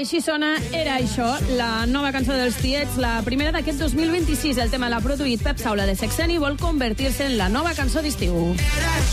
així sona Era això, la nova cançó dels Tiets, la primera d'aquest 2026. El tema l'ha produït Pep Saula de Sexeni i vol convertir-se en la nova cançó d'estiu.